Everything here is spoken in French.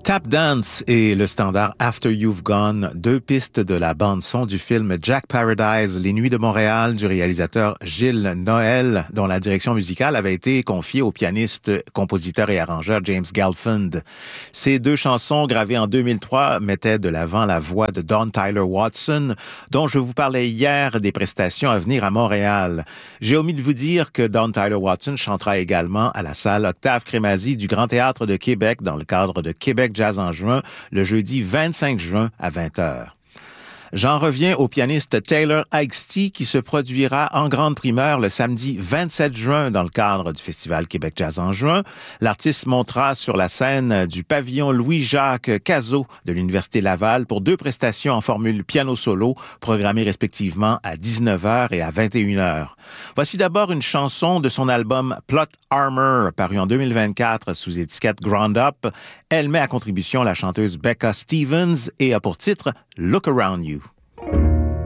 Tap Dance et le standard After You've Gone, deux pistes de la bande-son du film Jack Paradise, Les Nuits de Montréal, du réalisateur Gilles Noël, dont la direction musicale avait été confiée au pianiste, compositeur et arrangeur James Gelfand. Ces deux chansons, gravées en 2003, mettaient de l'avant la voix de Don Tyler Watson, dont je vous parlais hier des prestations à venir à Montréal. J'ai omis de vous dire que Don Tyler Watson chantera également à la salle Octave Crémazie du Grand Théâtre de Québec dans le cadre de Québec Jazz en juin, le jeudi 25 juin à 20h. J'en reviens au pianiste Taylor Eichste qui se produira en grande primeur le samedi 27 juin dans le cadre du Festival Québec Jazz en juin. L'artiste montera sur la scène du pavillon Louis-Jacques Cazot de l'Université Laval pour deux prestations en formule piano solo programmées respectivement à 19h et à 21h. Voici d'abord une chanson de son album Plot Armor paru en 2024 sous étiquette Ground Up. Elle met à contribution la chanteuse Becca Stevens et a pour titre Look Around You.